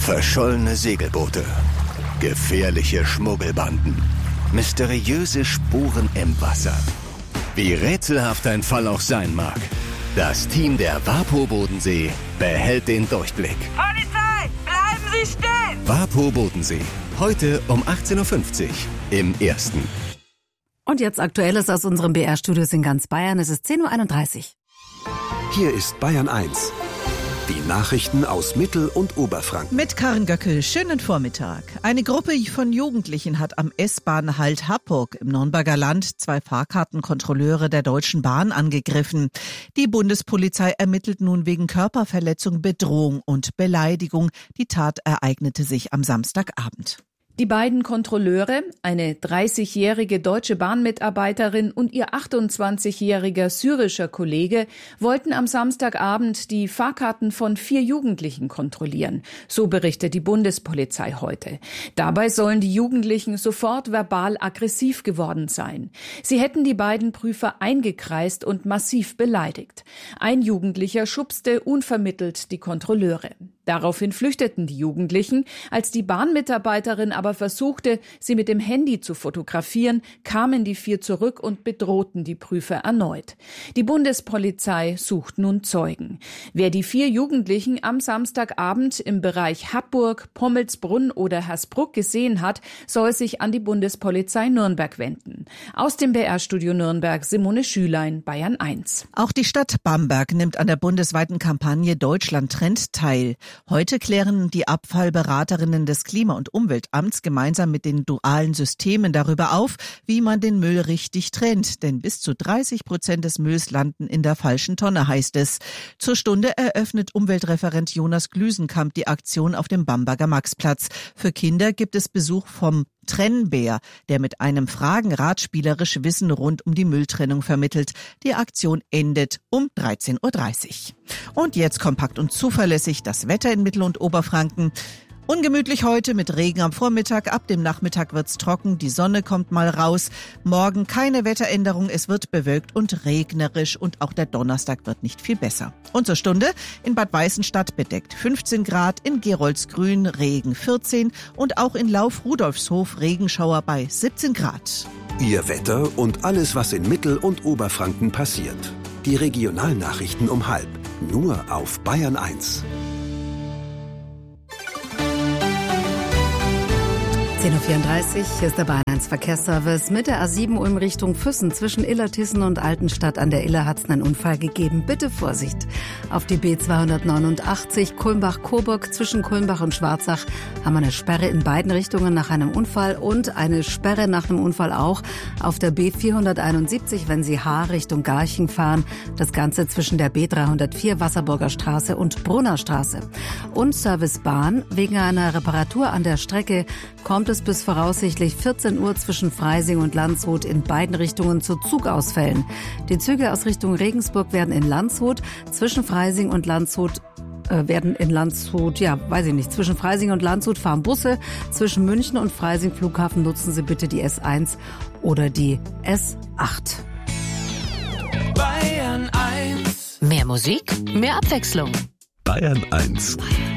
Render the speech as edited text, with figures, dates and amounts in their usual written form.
Verschollene Segelboote, gefährliche Schmuggelbanden, mysteriöse Spuren im Wasser. Wie rätselhaft ein Fall auch sein mag, das Team der WaPo Bodensee behält den Durchblick. Polizei, bleiben Sie stehen! WaPo Bodensee, heute um 18.50 Uhr im Ersten. Und jetzt Aktuelles aus unserem BR-Studios in ganz Bayern. Es ist 10.31 Uhr. Hier ist Bayern 1. Die Nachrichten aus Mittel- und Oberfranken. Mit Karin Göckel, schönen Vormittag. Eine Gruppe von Jugendlichen hat am S-Bahn-Halt Happurg im Nürnberger Land 2 Fahrkartenkontrolleure der Deutschen Bahn angegriffen. Die Bundespolizei ermittelt nun wegen Körperverletzung, Bedrohung und Beleidigung. Die Tat ereignete sich am Samstagabend. Die beiden Kontrolleure, eine 30-jährige deutsche Bahnmitarbeiterin und ihr 28-jähriger syrischer Kollege, wollten am Samstagabend die Fahrkarten von 4 Jugendlichen kontrollieren. So berichtet die Bundespolizei heute. Dabei sollen die Jugendlichen sofort verbal aggressiv geworden sein. Sie hätten die beiden Prüfer eingekreist und massiv beleidigt. Ein Jugendlicher schubste unvermittelt die Kontrolleure. Daraufhin flüchteten die Jugendlichen. Als die Bahnmitarbeiterin aber versuchte, sie mit dem Handy zu fotografieren, kamen die 4 zurück und bedrohten die Prüfer erneut. Die Bundespolizei sucht nun Zeugen. Wer die 4 Jugendlichen am Samstagabend im Bereich Happurg, Pommelsbrunn oder Hersbruck gesehen hat, soll sich an die Bundespolizei Nürnberg wenden. Aus dem BR-Studio Nürnberg, Simone Schülein, Bayern 1. Auch die Stadt Bamberg nimmt an der bundesweiten Kampagne Deutschland trennt teil. Heute klären die Abfallberaterinnen des Klima- und Umweltamts gemeinsam mit den dualen Systemen darüber auf, wie man den Müll richtig trennt. Denn bis zu 30% des Mülls landen in der falschen Tonne, heißt es. Zur Stunde eröffnet Umweltreferent Jonas Glüsenkamp die Aktion auf dem Bamberger Maxplatz. Für Kinder gibt es Besuch vom Trennbär, der mit einem Fragenrad spielerisch Wissen rund um die Mülltrennung vermittelt. Die Aktion endet um 13.30 Uhr. Und jetzt kompakt und zuverlässig das Wetter in Mittel- und Oberfranken. Ungemütlich heute mit Regen am Vormittag, ab dem Nachmittag wird's trocken, die Sonne kommt mal raus. Morgen keine Wetteränderung, es wird bewölkt und regnerisch und auch der Donnerstag wird nicht viel besser. Und zur Stunde in Bad Weißenstadt bedeckt 15 Grad, in Geroldsgrün Regen 14 und auch in Lauf-Rudolfshof Regenschauer bei 17 Grad. Ihr Wetter und alles, was in Mittel- und Oberfranken passiert. Die Regionalnachrichten um 12:30, nur auf Bayern 1. 10.34 Uhr, hier ist der Bayern 1 Verkehrsservice. Mit der A7 Ulm Richtung Füssen zwischen Illertissen und Altenstadt an der Iller hat es einen Unfall gegeben. Bitte Vorsicht. Auf die B289 Kulmbach-Coburg zwischen Kulmbach und Schwarzach haben wir eine Sperre in beiden Richtungen nach einem Unfall und eine Sperre nach einem Unfall auch auf der B471, wenn Sie Haar Richtung Garching fahren. Das Ganze zwischen der B304 Wasserburger Straße und Brunner Straße. Und Service Bahn, wegen einer Reparatur an der Strecke kommt es bis voraussichtlich 14 Uhr zwischen Freising und Landshut in beiden Richtungen zu Zugausfällen. Die Züge aus Richtung Regensburg werden in Landshut, zwischen Freising und Landshut zwischen Freising und Landshut fahren Busse, zwischen München und Freising Flughafen nutzen Sie bitte die S1 oder die S8. Bayern 1. Mehr Musik, mehr Abwechslung. Bayern 1.